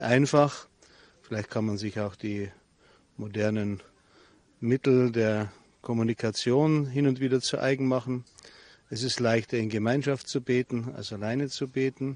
einfach. Vielleicht kann man sich auch die modernen Mittel der Kommunikation hin und wieder zu eigen machen. Es ist leichter, in Gemeinschaft zu beten, als alleine zu beten.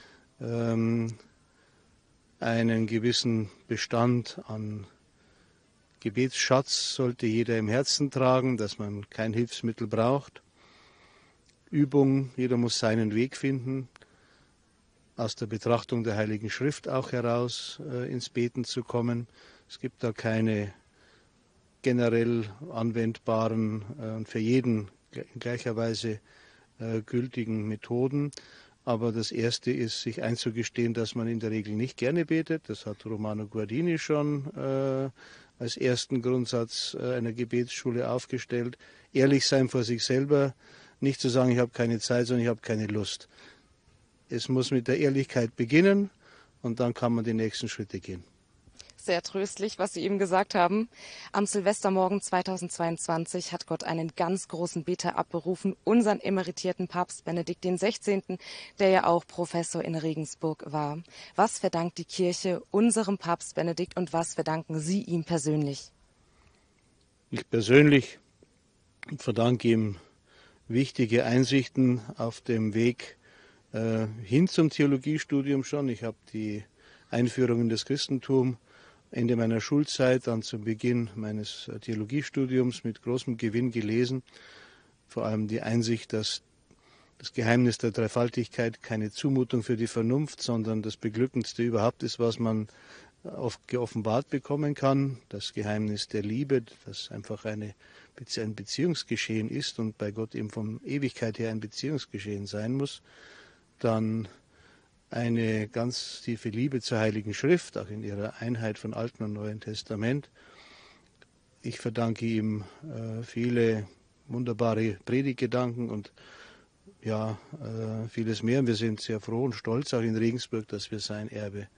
Einen gewissen Bestand an Gebetsschatz sollte jeder im Herzen tragen, dass man kein Hilfsmittel braucht. Übung, jeder muss seinen Weg finden, aus der Betrachtung der Heiligen Schrift auch heraus ins Beten zu kommen. Es gibt da keine generell anwendbaren und für jeden in gleicher Weise gültigen Methoden. Aber das Erste ist, sich einzugestehen, dass man in der Regel nicht gerne betet. Das hat Romano Guardini schon als ersten Grundsatz einer Gebetsschule aufgestellt. Ehrlich sein vor sich selber, nicht zu sagen, ich habe keine Zeit, sondern ich habe keine Lust. Es muss mit der Ehrlichkeit beginnen und dann kann man die nächsten Schritte gehen. Sehr tröstlich, was Sie eben gesagt haben. Am Silvestermorgen 2022 hat Gott einen ganz großen Beter abberufen, unseren emeritierten Papst Benedikt XVI., der ja auch Professor in Regensburg war. Was verdankt die Kirche unserem Papst Benedikt und was verdanken Sie ihm persönlich? Ich persönlich verdanke ihm wichtige Einsichten auf dem Weg hin zum Theologiestudium schon. Ich habe die Einführung in das Christentum Ende meiner Schulzeit, dann zum Beginn meines Theologiestudiums mit großem Gewinn gelesen. Vor allem die Einsicht, dass das Geheimnis der Dreifaltigkeit keine Zumutung für die Vernunft, sondern das Beglückendste überhaupt ist, was man geoffenbart bekommen kann. Das Geheimnis der Liebe, das einfach ein Beziehungsgeschehen ist und bei Gott eben von Ewigkeit her ein Beziehungsgeschehen sein muss. Dann eine ganz tiefe Liebe zur Heiligen Schrift, auch in ihrer Einheit von Alten und Neuen Testament. Ich verdanke ihm viele wunderbare Predigtgedanken und vieles mehr. Wir sind sehr froh und stolz auch in Regensburg, dass wir sein Erbe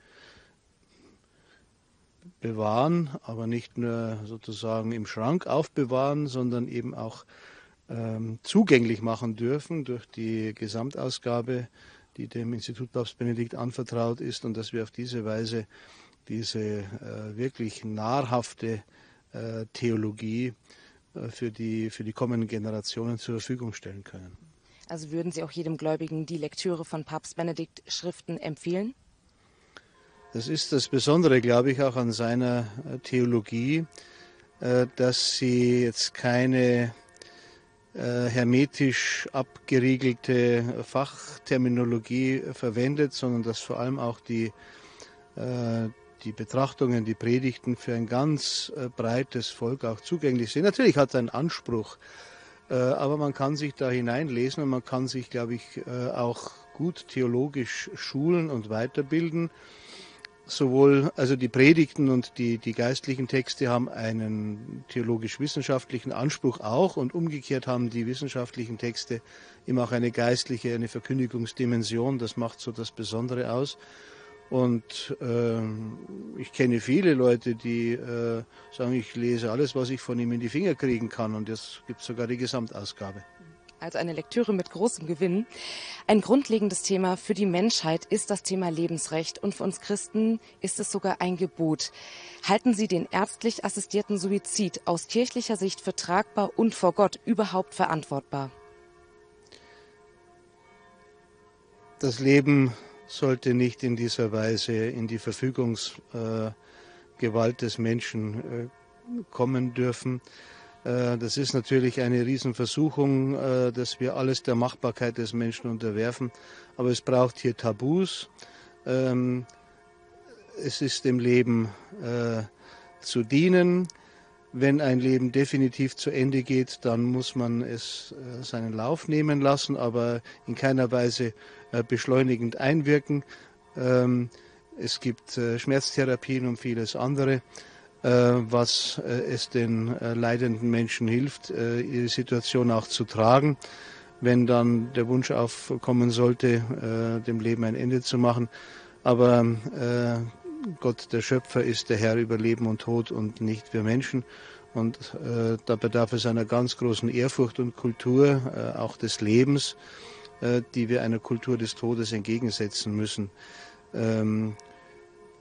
bewahren, aber nicht nur sozusagen im Schrank aufbewahren, sondern eben auch zugänglich machen dürfen durch die Gesamtausgabe, die dem Institut Papst Benedikt anvertraut ist, und dass wir auf diese Weise diese wirklich nahrhafte Theologie für die kommenden Generationen zur Verfügung stellen können. Also würden Sie auch jedem Gläubigen die Lektüre von Papst Benedikt Schriften empfehlen? Das ist das Besondere, glaube ich, auch an seiner Theologie, dass sie jetzt keine hermetisch abgeriegelte Fachterminologie verwendet, sondern dass vor allem auch die Betrachtungen, die Predigten für ein ganz breites Volk auch zugänglich sind. Natürlich hat es einen Anspruch, aber man kann sich da hineinlesen und man kann sich, glaube ich, auch gut theologisch schulen und weiterbilden. Sowohl also die Predigten und die geistlichen Texte haben einen theologisch-wissenschaftlichen Anspruch auch, und umgekehrt haben die wissenschaftlichen Texte immer auch eine geistliche, eine Verkündigungsdimension. Das macht so das Besondere aus. Und ich kenne viele Leute, die sagen, ich lese alles, was ich von ihm in die Finger kriegen kann, und jetzt gibt es sogar die Gesamtausgabe. Also eine Lektüre mit großem Gewinn. Ein grundlegendes Thema für die Menschheit ist das Thema Lebensrecht, und für uns Christen ist es sogar ein Gebot. Halten Sie den ärztlich assistierten Suizid aus kirchlicher Sicht für tragbar und vor Gott überhaupt verantwortbar? Das Leben sollte nicht in dieser Weise in die Verfügungsgewalt des Menschen kommen dürfen. Das ist natürlich eine Riesenversuchung, dass wir alles der Machbarkeit des Menschen unterwerfen. Aber es braucht hier Tabus. Es ist dem Leben zu dienen. Wenn ein Leben definitiv zu Ende geht, dann muss man es seinen Lauf nehmen lassen, aber in keiner Weise beschleunigend einwirken. Es gibt Schmerztherapien und vieles andere, was es den leidenden Menschen hilft, ihre Situation auch zu tragen. Wenn dann der Wunsch aufkommen sollte, dem Leben ein Ende zu machen. Aber Gott, der Schöpfer, ist der Herr über Leben und Tod und nicht wir Menschen. Und da bedarf es einer ganz großen Ehrfurcht und Kultur, auch des Lebens, die wir einer Kultur des Todes entgegensetzen müssen.